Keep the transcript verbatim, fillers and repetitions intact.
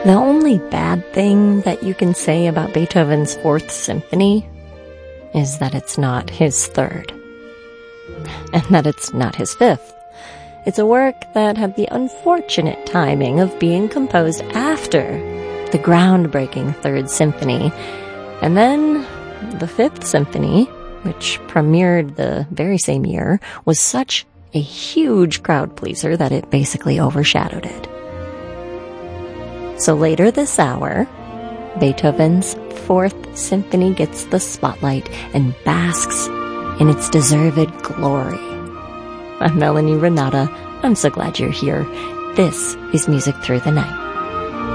The only bad thing that you can say about Beethoven's Fourth Symphony is that it's not his third. And that it's not his fifth. It's a work that had the unfortunate timing of being composed after the groundbreaking Third Symphony. And then the Fifth Symphony, which premiered the very same year, was such a huge crowd pleaser that it basically overshadowed it. So later this hour, Beethoven's Fourth Symphony gets the spotlight and basks in its deserved glory. I'm Melanie Renata. I'm so glad you're here. This is Music Through the Night.